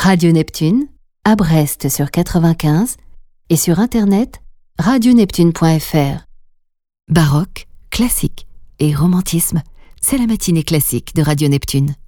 Radio Neptune, à Brest sur 95 et sur internet radioneptune.fr. Baroque, classique et romantisme, c'est la matinée classique de Radio Neptune.